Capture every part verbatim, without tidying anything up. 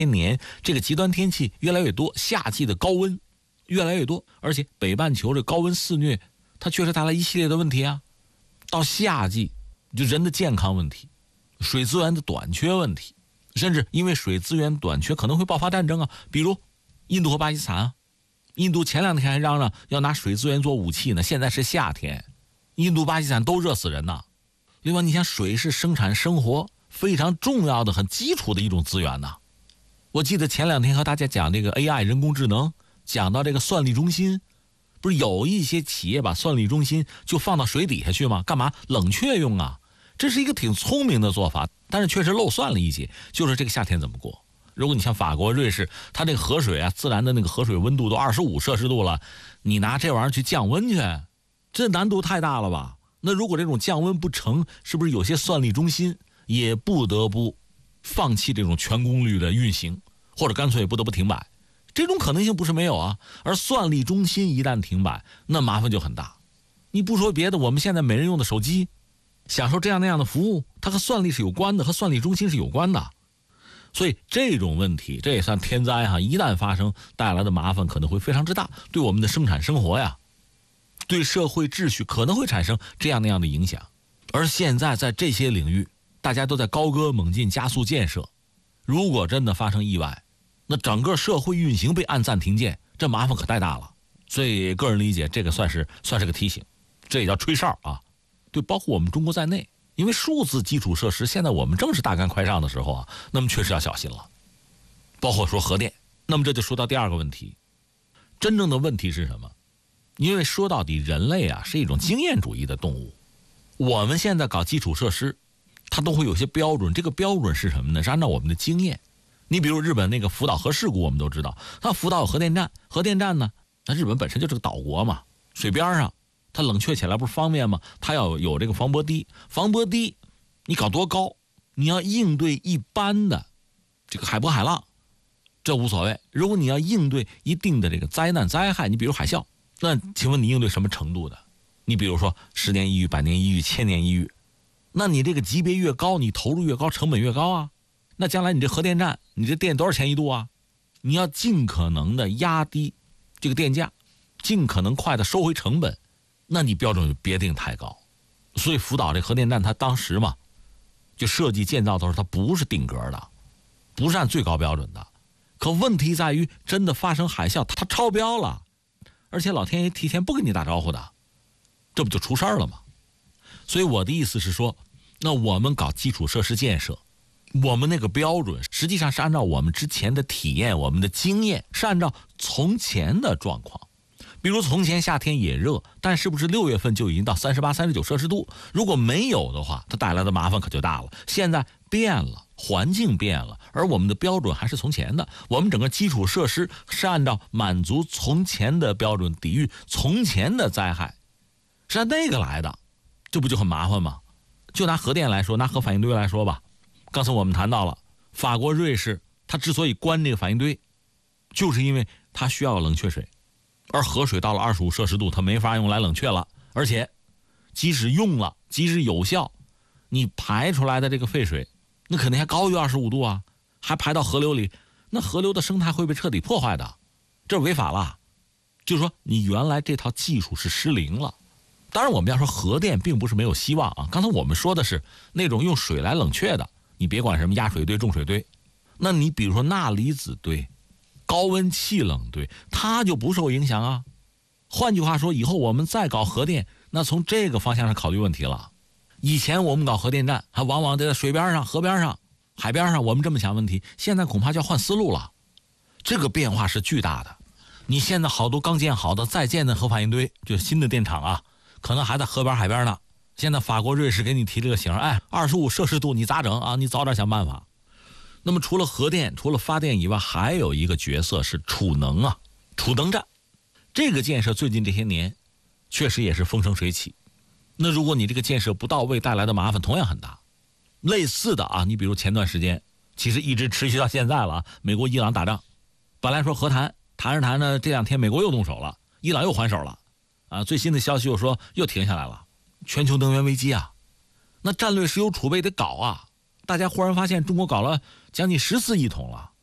年这个极端天气越来越多，夏季的高温越来越多，而且北半球这高温肆虐，它确实带来一系列的问题啊。到夏季，就人的健康问题，水资源的短缺问题，甚至因为水资源短缺可能会爆发战争啊。比如印度和巴基斯坦啊，印度前两天还嚷嚷要拿水资源做武器呢，现在是夏天，印度巴基斯坦都热死人呐。另外你想，水是生产生活非常重要的很基础的一种资源呐。我记得前两天和大家讲这个 A I 人工智能，讲到这个算力中心，不是有一些企业把算力中心就放到水底下去吗？干嘛？冷却用啊。这是一个挺聪明的做法，但是确实漏算了一些，就是这个夏天怎么过。如果你像法国、瑞士，它这个河水啊，自然的那个河水温度都二十五摄氏度了，你拿这玩意儿去降温去，这难度太大了吧？那如果这种降温不成，是不是有些算力中心也不得不放弃这种全功率的运行，或者干脆不得不停摆？这种可能性不是没有啊。而算力中心一旦停摆，那麻烦就很大。你不说别的，我们现在每人用的手机，享受这样那样的服务，它和算力是有关的，和算力中心是有关的。所以这种问题，这也算天灾哈，一旦发生，带来的麻烦可能会非常之大，对我们的生产生活呀，对社会秩序可能会产生这样那样的影响。而现在在这些领域，大家都在高歌猛进，加速建设。如果真的发生意外，那整个社会运行被按暂停键，这麻烦可太大了。所以个人理解，这个算是算是个提醒，这也叫吹哨啊。对，包括我们中国在内，因为数字基础设施现在我们正是大干快上的时候啊，那么确实要小心了。包括说核电，那么这就说到第二个问题，真正的问题是什么？因为说到底，人类啊是一种经验主义的动物。我们现在搞基础设施，它都会有些标准，这个标准是什么呢？是按照我们的经验。你比如日本那个福岛核事故，我们都知道，它福岛有核电站，核电站呢，那日本本身就是个岛国嘛，水边上，它冷却起来不是方便吗？它要有这个防波堤，防波堤你搞多高，你要应对一般的这个海波海浪，这无所谓。如果你要应对一定的这个灾难灾害，你比如海啸，那请问你应对什么程度的？你比如说十年一遇、百年一遇、千年一遇，那你这个级别越高，你投入越高，成本越高啊。那将来你这核电站，你这电多少钱一度啊？你要尽可能的压低这个电价，尽可能快的收回成本，那你标准就别定太高。所以福岛这核电站它当时嘛，就设计建造的时候它不是定格的，不是按最高标准的。可问题在于真的发生海啸，它超标了，而且老天爷提前不跟你打招呼的，这不就出事儿了吗？所以我的意思是说，那我们搞基础设施建设，我们那个标准实际上是按照我们之前的体验，我们的经验，是按照从前的状况。比如从前夏天也热，但是不是六月份就已经到三十八、三十九摄氏度？如果没有的话，它带来的麻烦可就大了。现在变了，环境变了，而我们的标准还是从前的。我们整个基础设施是按照满足从前的标准，抵御从前的灾害，是按那个来的，这不就很麻烦吗？就拿核电来说，拿核反应堆来说吧，刚才我们谈到了法国、瑞士，它之所以关这个反应堆，就是因为它需要冷却水。而河水到了二十五摄氏度，它没法用来冷却了，而且即使用了，即使有效，你排出来的这个废水，那肯定还高于二十五度啊，还排到河流里，那河流的生态会被彻底破坏的，这违法了。就是说，你原来这套技术是失灵了。当然，我们要说核电并不是没有希望啊。刚才我们说的是那种用水来冷却的，你别管什么压水堆、重水堆，那你比如说钠离子堆、高温气冷堆，它就不受影响啊。换句话说，以后我们再搞核电，那从这个方向上考虑问题了。以前我们搞核电站，还往往在水边上、河边上、海边上，我们这么想问题，现在恐怕就要换思路了。这个变化是巨大的。你现在好多刚建好的、在建的核反应堆，就是新的电厂啊，可能还在河边、海边呢。现在法国、瑞士给你提这个醒，哎，二十五摄氏度你咋整啊？你早点想办法。那么除了核电，除了发电以外，还有一个角色是储能啊，储能站。这个建设最近这些年确实也是风生水起。那如果你这个建设不到位，带来的麻烦同样很大。类似的啊，你比如前段时间，其实一直持续到现在了啊，美国伊朗打仗，本来说和谈，谈着谈着，这两天美国又动手了，伊朗又还手了，啊，最新的消息又说又停下来了，全球能源危机啊，那战略石油储备得搞啊。大家忽然发现中国搞了将近十四亿桶了，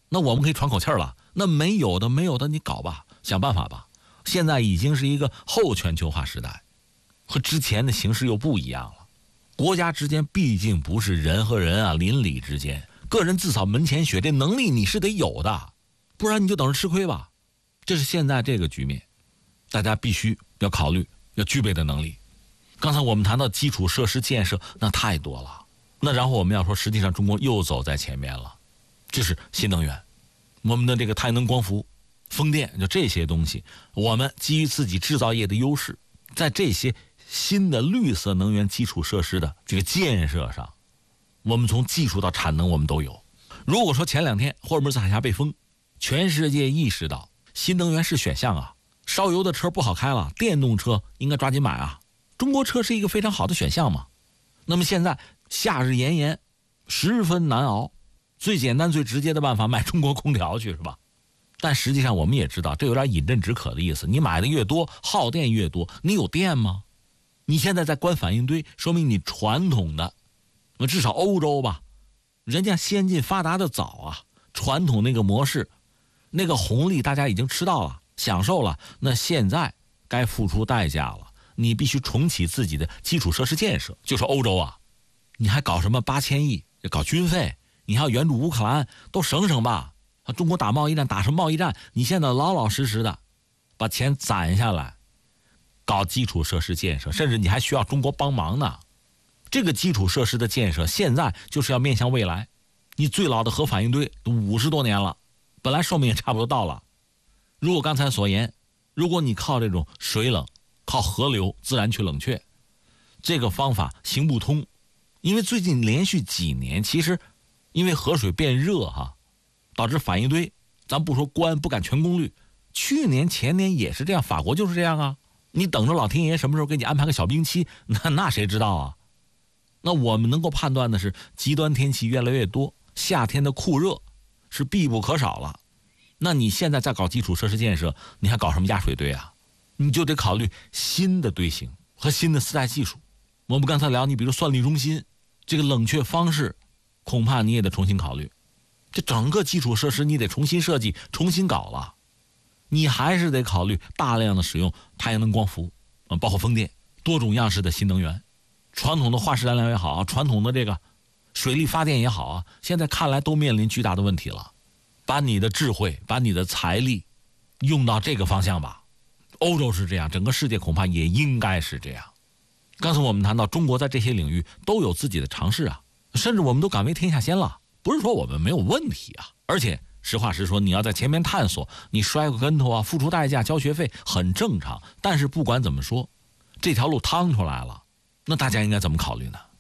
那我们可以喘口气了。那没有的没有的你搞吧，想办法吧。现在已经是一个后全球化时代，和之前的形势又不一样了。国家之间毕竟不是人和人啊，邻里之间，个人自扫门前雪，这能力你是得有的，不然你就等着吃亏吧。这是现在这个局面，大家必须要考虑要具备的能力。刚才我们谈到基础设施建设，那太多了。那然后我们要说，实际上中国又走在前面了，这是新能源，我们的这个太阳能光伏、风电，就这些东西，我们基于自己制造业的优势，在这些新的绿色能源基础设施的这个建设上，我们从技术到产能我们都有。如果说前两天霍尔木兹海峡被封，全世界意识到新能源是选项啊，烧油的车不好开了，电动车应该抓紧买啊，中国车是一个非常好的选项嘛。那么现在夏日炎炎，十分难熬，最简单最直接的办法买中国空调去是吧？但实际上我们也知道，这有点饮鸩止渴的意思。你买的越多，耗电越多，你有电吗？你现在在关反应堆，说明你传统的，至少欧洲吧，人家先进发达的早啊，传统那个模式，那个红利大家已经吃到了，享受了。那现在该付出代价了，你必须重启自己的基础设施建设。就是欧洲啊，你还搞什么八千亿，搞军费，你还要援助乌克兰，都省省吧。中国打贸易战，打什么贸易战？你现在老老实实的把钱攒下来，搞基础设施建设，甚至你还需要中国帮忙呢。这个基础设施的建设现在就是要面向未来。你最老的核反应堆都五十多年了，本来寿命也差不多到了。如果刚才所言，如果你靠这种水冷，靠河流自然去冷却，这个方法行不通。因为最近连续几年，其实因为河水变热哈，导致反应堆，咱不说关，不敢全功率，去年前年也是这样，法国就是这样啊。你等着老天爷什么时候给你安排个小冰期，那那谁知道啊？那我们能够判断的是，极端天气越来越多，夏天的酷热是必不可少了。那你现在在搞基础设施建设，你还搞什么压水堆啊？你就得考虑新的堆型和新的四代技术。我们刚才聊，你比如算力中心这个冷却方式，恐怕你也得重新考虑。这整个基础设施你得重新设计，重新搞了。你还是得考虑大量的使用太阳能光伏，包括风电，多种样式的新能源。传统的化石燃料也好，传统的这个水力发电也好啊，现在看来都面临巨大的问题了。把你的智慧，把你的财力用到这个方向吧。欧洲是这样，整个世界恐怕也应该是这样。刚才我们谈到中国在这些领域都有自己的尝试啊，甚至我们都敢为天下先了。不是说我们没有问题啊，而且实话实说，你要在前面探索，你摔个跟头啊，付出代价，交学费很正常。但是不管怎么说，这条路趟出来了，那大家应该怎么考虑呢？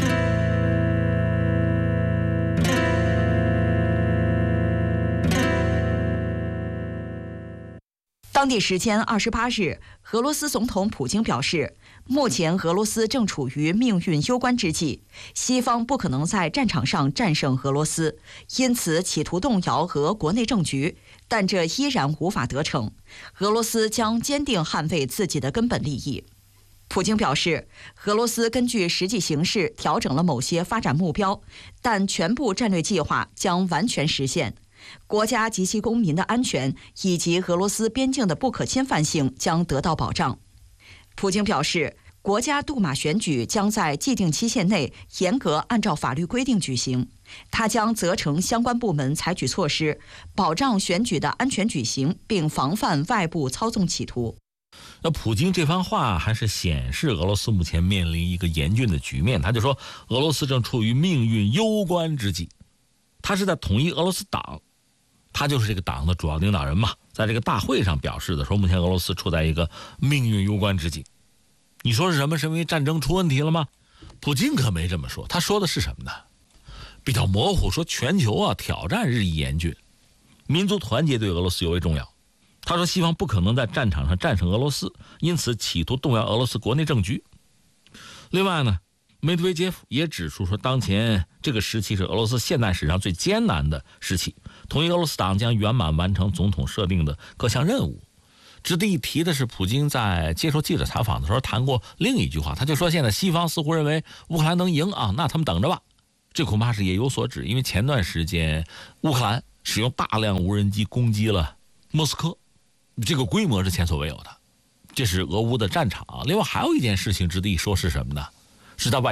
当地时间二十八日，俄罗斯总统普京表示，目前俄罗斯正处于命运攸关之际，西方不可能在战场上战胜俄罗斯，因此企图动摇俄国内政局，但这依然无法得逞。俄罗斯将坚定捍卫自己的根本利益。普京表示，俄罗斯根据实际形势调整了某些发展目标，但全部战略计划将完全实现。国家及其公民的安全以及俄罗斯边境的不可侵犯性将得到保障。普京表示，国家杜马选举将在既定期限内严格按照法律规定举行，他将责成相关部门采取措施，保障选举的安全举行，并防范外部操纵企图。 那普京这番话还是显示俄罗斯目前面临一个严峻的局面。他就说，俄罗斯正处于命运攸关之际，他是在统一俄罗斯党，他就是这个党的主要领导人嘛，在这个大会上表示的说，目前俄罗斯处在一个命运攸关之际。你说是什么？是因为战争出问题了吗？普京可没这么说，他说的是什么呢？比较模糊，说全球啊挑战日益严峻，民族团结对俄罗斯尤为重要。他说西方不可能在战场上战胜俄罗斯，因此企图动摇俄罗斯国内政局。另外呢，梅德韦杰夫也指出说，当前这个时期是俄罗斯现代史上最艰难的时期，统一俄罗斯党将圆满完成总统设定的各项任务。值得一提的是，普京在接受记者采访的时候谈过另一句话，他就说现在西方似乎认为乌克兰能赢啊，那他们等着吧。 这恐怕是也有所指，因为前段时间乌克兰使用大量无人机攻击了莫斯科，这个规模是前所未有的，这是俄乌的战场。另外还有一件事情值得一说是什么呢？是在外